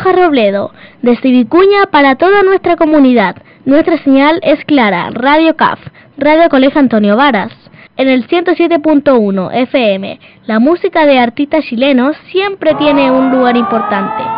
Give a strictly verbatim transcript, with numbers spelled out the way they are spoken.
Roja Robledo, desde Vicuña para toda nuestra comunidad. Nuestra señal es clara, Radio C A F, Radio Colegio Antonio Varas. En el ciento siete punto uno F M, la música de artistas chilenos siempre tiene un lugar importante.